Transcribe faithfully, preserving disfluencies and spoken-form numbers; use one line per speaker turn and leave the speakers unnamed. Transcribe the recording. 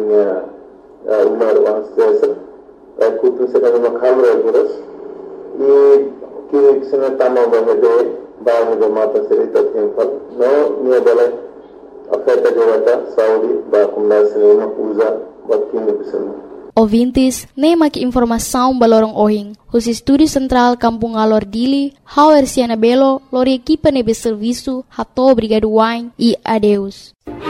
minha umar wangsa kutu sekali makam regulas e que se não tá mal bahede bahede mata serita tempat no minha bala afeta jawata saudi ba kumna cinema usa batin bisa.
Ouvintes, nem maki informação balorong ohing. Os estúdios central Kampung Alor Dili, Hauer Siana Belo, lori equipa nebe serviço, hato obrigado wine e adeus.